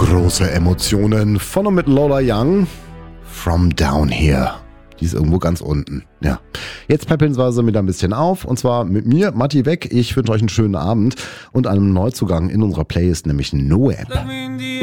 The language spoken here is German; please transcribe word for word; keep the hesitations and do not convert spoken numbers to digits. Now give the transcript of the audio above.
Große Emotionen von und mit Lola Young. From Down Here. Die ist irgendwo ganz unten. Ja. Jetzt peppeln wir sie wieder ein bisschen auf. Und zwar mit mir, Matti Weck. Ich wünsche euch einen schönen Abend und einem Neuzugang in unserer Playlist, nämlich No App.